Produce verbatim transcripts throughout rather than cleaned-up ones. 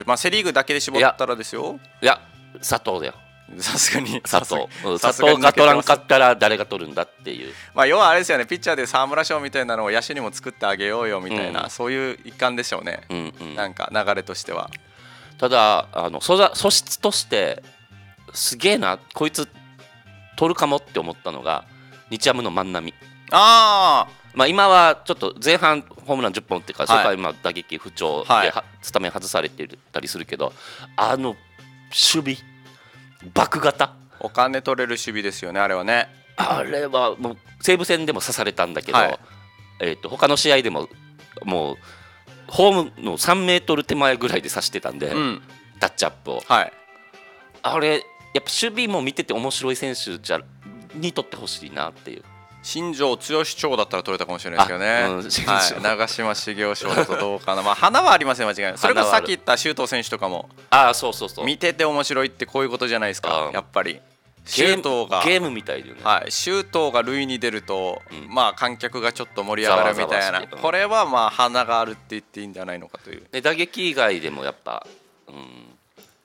まあセ・リーグだけで絞ったらですよ。 いや佐藤だよ。 さすがに佐藤佐藤が取らんかったら誰が取るんだっていう。 まあ要はあれですよね、ピッチャーで沢村賞みたいなのを野手にも作ってあげようよみたいな、うん、そういう一環でしょうね、うんうん、なんか流れとしては。 ただあの素質としてすげえなこいつ取るかもって思ったのが日ハムの万波。 ああまあ、今はちょっと前半ホームランじゅっぽんっていうか、はい、それから今打撃不調で、はい、スタメン外されてたりするけど、あの守備爆型お金取れる守備ですよねあれはね。 あれはもう西武戦でも刺されたんだけど、はい、えー、と他の試合でももうホームのさんメートル手前ぐらいで刺してたんで、うん、タッチアップを、はい、あれやっぱ守備も見てて面白い選手じゃに取ってほしいなっていう。 新庄剛志賞だったら取れたかもしれないですけどね、うん、はい、長嶋茂雄賞だとどうかなまあ花はありません間違いない。それこそさっき言った周東選手とかもあそうそうそう見てて面白いってこういうことじゃないですか。やっぱり周東がゲームみたいだよね、 はい、周東が塁に出ると、うん、まあ観客がちょっと盛り上がるみたいな、これはまあ花があるって言っていいんじゃないのかという。 で打撃以外でもやっぱ、うん、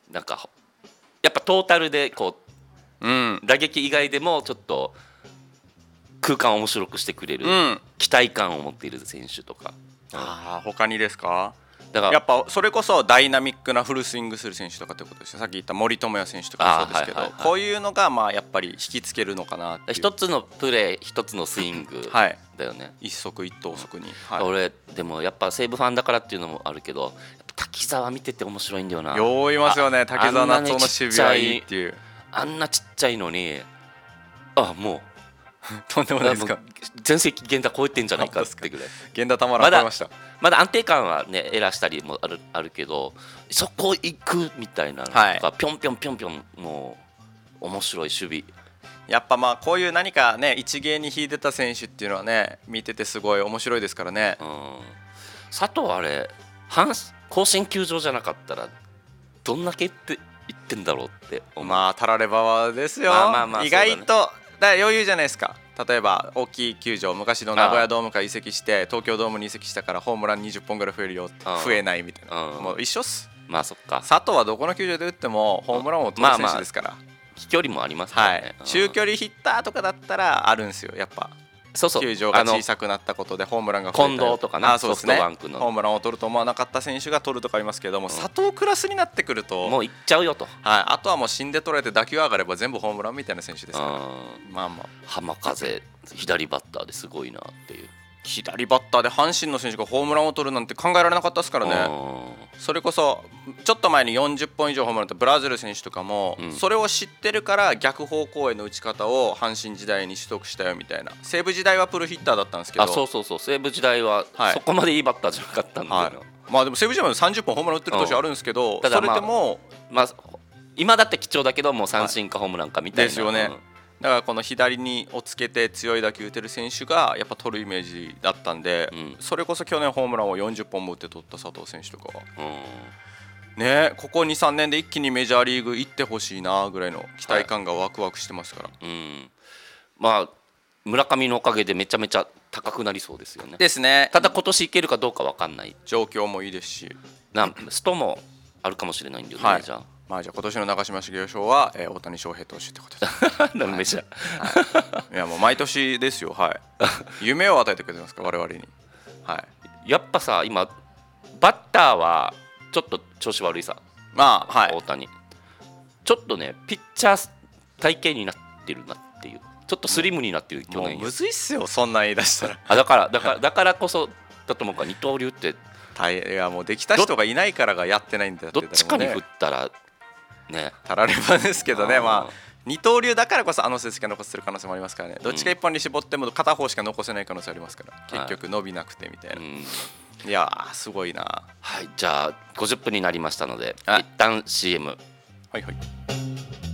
なんかやっぱトータルでこう、うん、打撃以外でもちょっと空間を面白くしてくれる、うん、期待感を持っている選手とか、 うん、あ他にですか。だからやっぱそれこそダイナミックなフルスイングする選手とかってことですよ。さっき言った森友哉選手とかもそうですけど、はいはいはい、こういうのがまあやっぱり引きつけるのかなっていう。 一つのプレー一つのスイングだよね、はい、 一足一投足に、 はい、俺でもやっぱ西武ファンだからっていうのもあるけど滝沢見てて面白いんだよな。 よういますよね滝沢夏夫の守備はいいっていう。 あんなちっちゃいのにあもうとんでもないですか。 全盛期源田超えてんじゃないかってぐらい。 源田たまらん超えました。 まだ安定感はねエラーしたりもあるあるけどそこ行くみたいなのが、はい、ぴょんぴょんぴょんぴょんもう面白い守備。 やっぱまあこういう何かね一芸に秀でた選手っていうのはね見ててすごい面白いですからね、うん、 佐藤あれ甲子園球場じゃなかったらどんだけって言ってんだろうって思う。 まあたらればですよ、まあまあまあ、意外とだ余裕じゃないですか。例えば大きい球場昔の名古屋ドームから移籍して東京ドームに移籍したからホームランにじゅっぽんぐらい増えるよって増えないみたいな、もう一緒っす。 まあそっか。 佐藤はどこの球場で打ってもホームランを取る選手ですから、まあまあ、 飛距離もありますからね、 はい、中距離ヒッターとかだったらあるんですよやっぱ。そうそう球場が小さくなったことでホームランが増えたり近藤とかな、 そうですね、ソフトバンクのホームランを取ると思わなかった選手が取るとかありますけども、うん、佐藤クラスになってくるともういっちゃうよと、 はい、あとはもう死んで取れて打球上がれば全部ホームランみたいな選手ですから、まあまあ浜風左バッターですごいなっていう。 左バッターで阪神の選手がホームランを取るなんて考えられなかったですからね。それこそちょっと前によんじゅっぽん以上ホームラン打ったブラジル選手とかも、うん、それを知ってるから逆方向への打ち方を阪神時代に取得したよみたいな。西武時代はプルヒッターだったんですけど、 あそうそうそう西武時代はそこまでいいバッターじゃなかったんだけど、はい、 まあでも西武時代もさんじゅっぽんホームラン打ってる年あるんですけど、ただまあ、それでも、 まあ、今だって貴重だけどもう三振かホームランかみたいな、 ですよね、うん、だからこの左にをつけて強い打球打てる選手がやっぱ取るイメージだったんで、うん、それこそ去年ホームランをよんじゅっぽんも打って取った佐藤選手とかは、うん、ね、ここ にさんねんで一気にメジャーリーグ行ってほしいなぐらいの期待感がワクワクしてますから、はい、うん、 まあ村上のおかげでめちゃめちゃ高くなりそうですよね。 ですね。 ただ今年いけるかどうか分かんない状況もいいですしなストもあるかもしれないんだよね、はい、じゃあまあ、じゃあ今年の長嶋茂雄賞は、えー、大谷翔平投手ってことです。 なんめちゃ、 はい、いやもう毎年ですよ、はい、夢を与えてくれてますから我々に、はい、 やっぱさ今バッターはちょっと調子悪いさ、 まあはい、 大谷ちょっとねピッチャー体型になってるなっていう、ちょっとスリムになってる、去年もうむずいっすよそんなん言い出したらあだからだからだからこそだと思うから二刀流っていやもうできた人がいないからがやってないんだよって、 どっちかに振ったらね、 たらればですけどね、まあ二刀流だからこそあの成績が残せる可能性もありますからね。どっちか一本に絞っても片方しか残せない可能性ありますから、結局伸びなくてみたいな、はい、いやーすごいな。 はい、じゃあごじゅっぷんになりましたので、一旦 シーエム。 はいはい。